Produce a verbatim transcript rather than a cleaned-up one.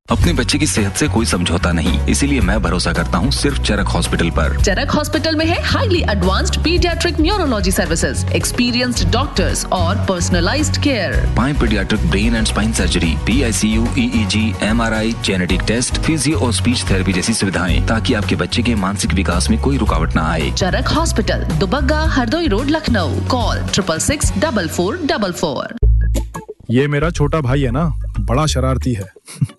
अपने बच्चे की सेहत से कोई समझौता नहीं, इसीलिए मैं भरोसा करता हूँ सिर्फ चरक हॉस्पिटल पर। चरक हॉस्पिटल में है highly advanced paediatric neurology services, experienced doctors और पर्सनलाइज्ड केयर। पाए paediatric brain and spine surgery, P I C you, E E ji, M R I, genetic test, physio और स्पीच थेरेपी जैसी सुविधाएं, ताकि आपके बच्चे के मानसिक विकास में कोई रुकावट न आए। चरक hospital, Dubagga, Hardoi road, Lucknow. Call triple six double four double four. ये मेरा छोटा भाई है ना, बड़ा शरारती है।